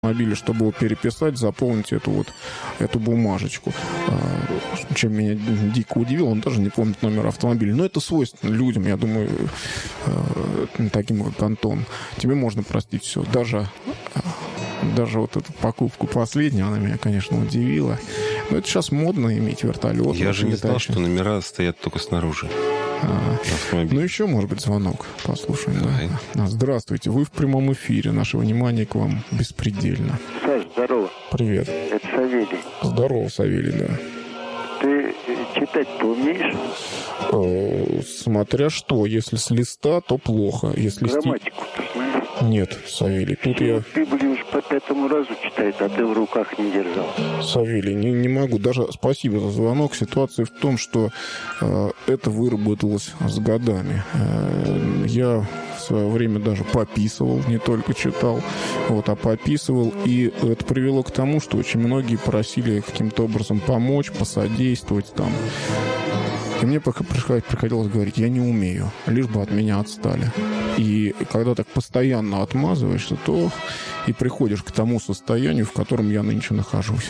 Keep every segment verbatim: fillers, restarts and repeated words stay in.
автомобиля, чтобы его переписать, заполнить эту вот эту бумажечку. Чем меня дико удивило, он даже не помнит номер автомобиля. Но это свойственно людям, я думаю, таким как Антон. Тебе можно простить все. Даже, даже вот эту покупку последнюю, она меня, конечно, удивила. Но это сейчас модно иметь вертолет. Я же не знал, что номера стоят только снаружи. А, ну, еще, может быть, звонок. Послушаем. Да. Здравствуйте. Вы в прямом эфире. Наше внимание к вам беспредельно. Саш, здорово. Привет. Это Савелий. Здорово, Савелий, да. Ты читать-то умеешь? Э, смотря что. Если с листа, то плохо. Если грамматику-то знаешь? Нет, Савелий, тут Все, я... Библию уж по пятому разу читает, а ты в руках не держал. Савелий, не, не могу. Даже спасибо за звонок. Ситуация в том, что э, это выработалось с годами. Э, я в свое время даже пописывал, не только читал, вот, а пописывал. И это привело к тому, что очень многие просили каким-то образом помочь, посодействовать там. И мне пока приходилось говорить, я не умею, лишь бы от меня отстали. И когда так постоянно отмазываешься, то и приходишь к тому состоянию, в котором я нынче нахожусь.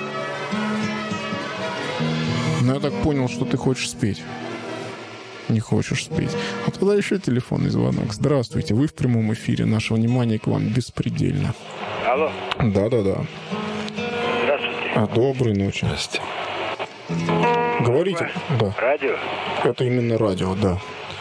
Но я так понял, что ты хочешь спеть. Не хочешь спеть. А тогда еще телефонный звонок. Здравствуйте, вы в прямом эфире. Наше внимание к вам беспредельно. Алло. Да-да-да. Здравствуйте. А, доброй ночи. Здравствуйте. Говорите. Да. Радио? Это именно радио, да.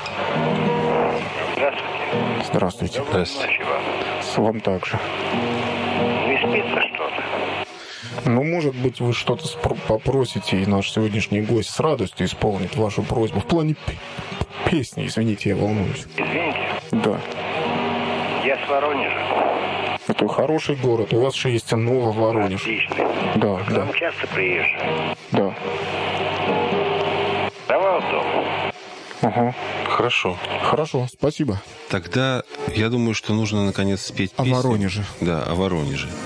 Здравствуйте. Здравствуйте. Доброй Здравствуйте. ночи вам. С вам также. Не спится что-то? Ну, может быть, вы что-то спро- попросите, и наш сегодняшний гость с радостью исполнит вашу просьбу. В плане п- песни, извините, я волнуюсь. Извините, Да. я с Воронежа. Это хороший город. У вас же есть Нововоронеж. Отличный. Да, К да, вам часто приезжаю. да. Давай в дом. Ага. Хорошо. Хорошо, спасибо. Тогда я думаю, что нужно наконец спеть О песню. Воронеже. Да, о Воронеже.